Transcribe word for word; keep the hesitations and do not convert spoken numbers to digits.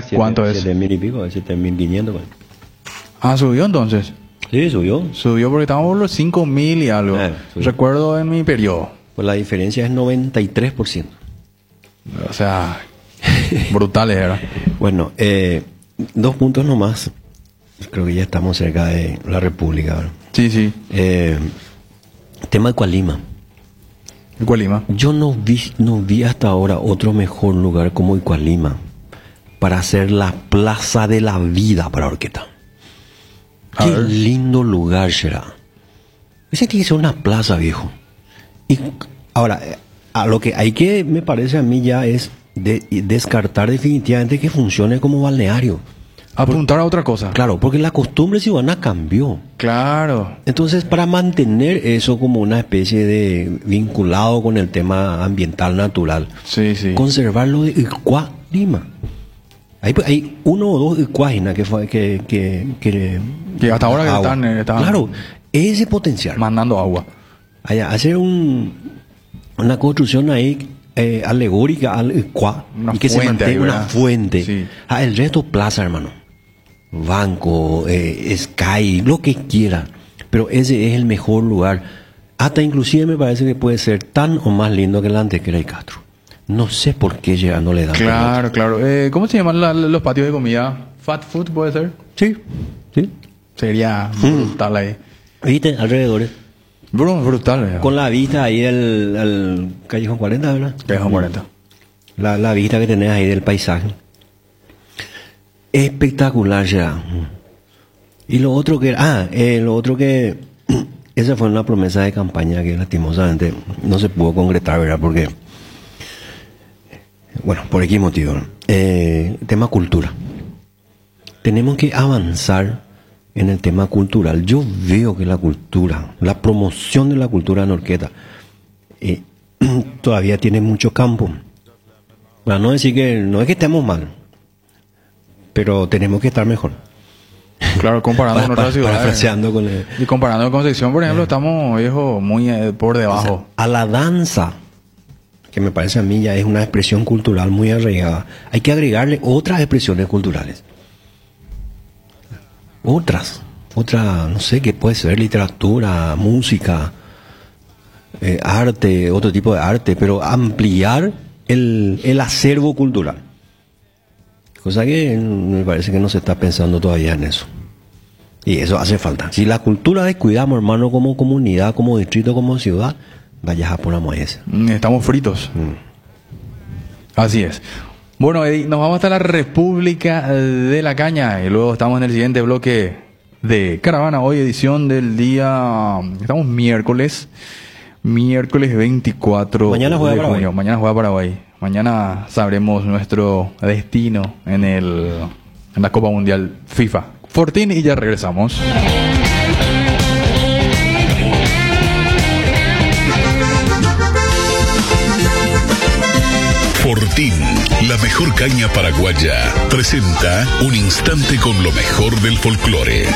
¿Cuánto es? Siete mil y pico, siete mil quinientos. Ah, subió entonces. Sí, subió. Subió porque estábamos por los cinco mil y algo. Eh, Recuerdo en mi periodo. Pues la diferencia es noventa y tres por ciento. O sea, brutales era. Bueno, eh, dos puntos nomás. Creo que ya estamos cerca de la República, ¿verdad? Sí, sí. Eh, tema de Cualima. Cualima. Yo no vi, no vi hasta ahora otro mejor lugar como Cualima para hacer la plaza de la vida para orquesta. A Qué ver. lindo lugar será. Ese tiene que ser una plaza, viejo. Y ahora, eh, a lo que hay que, me parece a mí ya es de, descartar definitivamente que funcione como balneario. Apuntar a otra cosa. Claro, porque la costumbre ciudadana cambió. Claro. Entonces, para mantener eso como una especie de vinculado con el tema ambiental natural, Sí, sí. conservarlo de Cualima. Hay, hay uno o dos Cuágina que fue que, que, que, Que hasta ahora que agua. están, eh, están Claro, ese potencial. mandando agua. Allá, hacer un, una construcción ahí eh, alegórica al Cuá Una y que se fuente ahí, mantenga una ¿verdad? fuente. Sí. Ah, el resto plaza, hermano. Banco, eh, Sky, lo que quiera. Pero ese es el mejor lugar. Hasta inclusive me parece que puede ser tan o más lindo que la Antequera y Castro. No sé por qué ya no le dan. Claro, claro. Eh, ¿Cómo se llaman la- los patios de comida? ¿Fat food puede ser? Sí, sí. Sería brutal ahí. ¿Viste? Alrededores. Bru- brutal. eh. Con la vista ahí del al Callejón cuarenta, ¿verdad? Callejón cuarenta. La, la vista que tenés ahí del paisaje. Espectacular ya. Y lo otro que... Ah, eh, lo otro que... Esa fue una promesa de campaña que lastimosamente no se pudo concretar, ¿verdad? Porque... Bueno, por X motivo, ¿no? Eh, tema cultura. Tenemos que avanzar en el tema cultural. Yo veo que la cultura, la promoción de la cultura en Orqueta, eh, todavía tiene mucho campo. Para no decir que no es que estemos mal, pero tenemos que estar mejor. Claro, comparando Pa- con pa- otras ciudades. parafraseando con el- Y comparando con Concepción, por ejemplo, estamos, viejo, muy eh, por debajo. O sea, a la danza, que me parece a mí ya es una expresión cultural muy arraigada, hay que agregarle otras expresiones culturales. Otras. Otra, no sé qué puede ser, literatura, música, eh, arte, otro tipo de arte, pero ampliar el, el acervo cultural. Cosa que me parece que no se está pensando todavía en eso. Y eso hace falta. Si la cultura descuidamos, hermano, como comunidad, como distrito, como ciudad, vaya a poner esa. Mm, Estamos fritos. Mm. Así es. Bueno, Eddie, nos vamos hasta la República de la Caña y luego estamos en el siguiente bloque de Caravana. Hoy edición del día... Estamos miércoles. Miércoles veinticuatro Mañana juega de Paraguay. junio. Mañana juega Paraguay. Mañana sabremos nuestro destino en, el, en la Copa Mundial FIFA. Fortín y ya regresamos. Fortín, la mejor caña paraguaya, presenta un instante con lo mejor del folclore.